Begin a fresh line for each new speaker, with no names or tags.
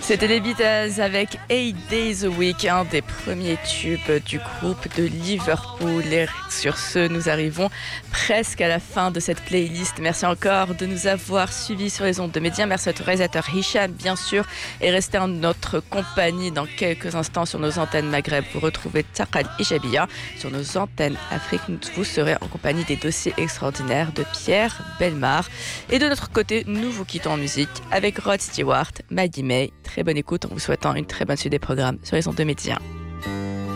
C'était les Beatles avec 8 Days a Week, un des premiers tubes du groupe de Liverpool. Et sur ce, nous arrivons presque à la fin de cette playlist. Merci encore de nous avoir suivis sur les ondes de Média. Merci à notre réalisateur Hicham, bien sûr, et restez en notre compagnie dans quelques instants sur nos antennes Maghreb. Vous retrouvez Taqal Ijabia. Sur nos antennes Afrique, vous serez en compagnie des dossiers extraordinaires de Pierre Bellemare. Et de notre côté, nous vous quittons en musique avec Rod Stewart, Maggie May. Très bonne écoute en vous souhaitant une très bonne suite des programmes sur les ondes de Média.